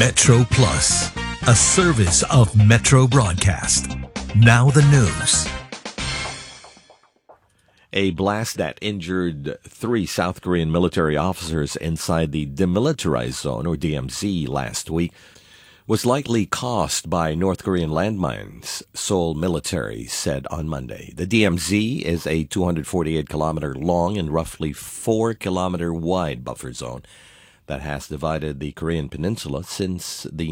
Metro Plus, a service of Metro Broadcast. Now the news. A blast that injured 3 South Korean military officers inside the Demilitarized Zone, or DMZ, last week was likely caused by North Korean landmines, Seoul military said on Monday. The DMZ is a 248-kilometer long and roughly 4-kilometer wide buffer zone that has divided the Korean peninsula since the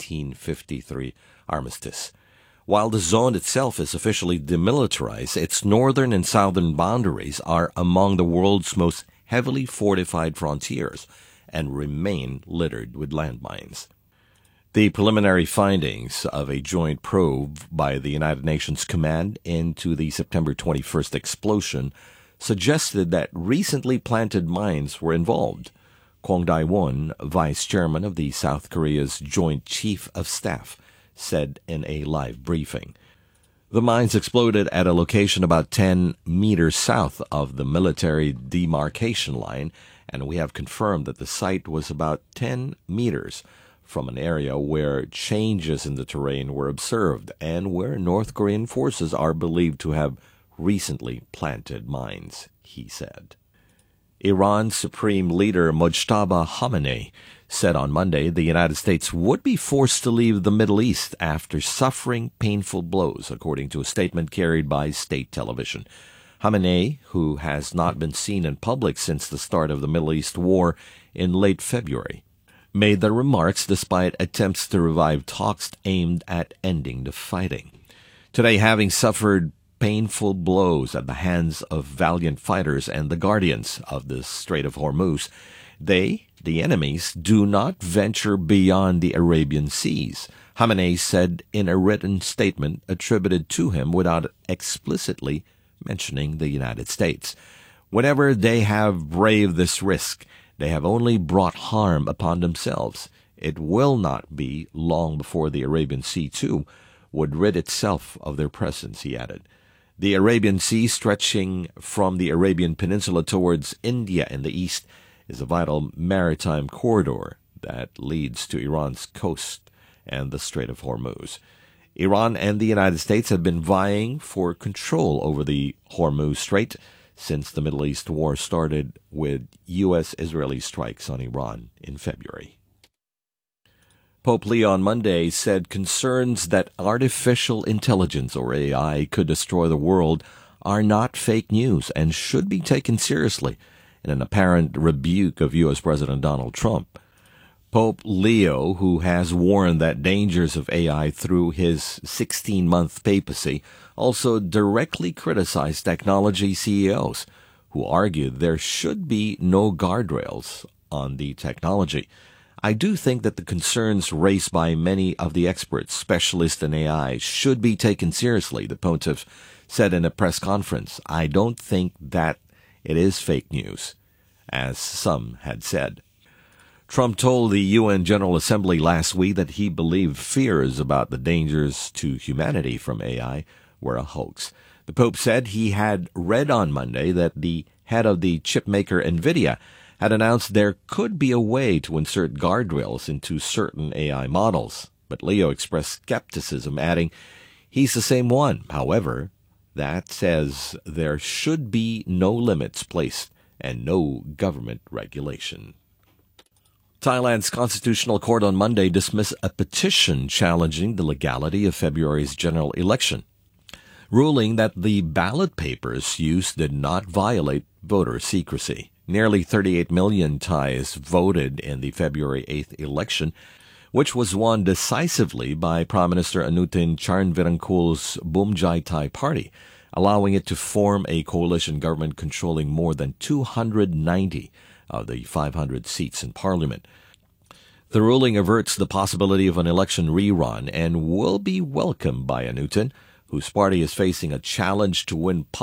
1953 armistice. While the zone itself is officially demilitarized, its northern and southern boundaries are among the world's most heavily fortified frontiers and remain littered with landmines. The preliminary findings of a joint probe by the United Nations Command into the September 21st explosion suggested that recently planted mines were involved. Kwon Dae-won, vice chairman of the South Korea's Joint Chief of Staff, said in a live briefing. The mines exploded at a location about 10 meters south of the military demarcation line, and we have confirmed that the site was about 10 meters from an area where changes in the terrain were observed and where North Korean forces are believed to have recently planted mines, he said. Iran's Supreme Leader Mojtaba Khamenei said on Monday the United States would be forced to leave the Middle East after suffering painful blows, according to a statement carried by state television. Khamenei, who has not been seen in public since the start of the Middle East war in late February, made the remarks despite attempts to revive talks aimed at ending the fighting. Today, having suffered painful blows at the hands of valiant fighters and the guardians of the Strait of Hormuz, they, the enemies, do not venture beyond the Arabian Seas, Khamenei said in a written statement attributed to him without explicitly mentioning the United States. Whenever they have braved this risk, they have only brought harm upon themselves. It will not be long before the Arabian Sea, too, would rid itself of their presence, he added. The Arabian Sea, stretching from the Arabian Peninsula towards India in the east, is a vital maritime corridor that leads to Iran's coast and the Strait of Hormuz. Iran and the United States have been vying for control over the Hormuz Strait since the Middle East war started with U.S.-Israeli strikes on Iran in February. Pope Leo on Monday said concerns that artificial intelligence, or AI, could destroy the world are not fake news and should be taken seriously, in an apparent rebuke of U.S. President Donald Trump. Pope Leo, who has warned that dangers of AI through his 16-month papacy, also directly criticized technology CEOs, who argued there should be no guardrails on the technology. I do think that the concerns raised by many of the experts, specialists in AI, should be taken seriously, the pontiff said in a press conference. I don't think that it is fake news, as some had said. Trump told the UN General Assembly last week that he believed fears about the dangers to humanity from AI were a hoax. The Pope said he had read on Monday that the head of the chipmaker NVIDIA had announced there could be a way to insert guardrails into certain AI models. But Leo expressed skepticism, adding, he's the same one, however, that says there should be no limits placed and no government regulation. Thailand's Constitutional Court on Monday dismissed a petition challenging the legality of February's general election, ruling that the ballot papers used did not violate voter secrecy. Nearly 38 million Thais voted in the February 8th election, which was won decisively by Prime Minister Anutin Charnvirakul's Bumjai Thai party, allowing it to form a coalition government controlling more than 290 of the 500 seats in parliament. The ruling averts the possibility of an election rerun and will be welcomed by Anutin, whose party is facing a challenge to win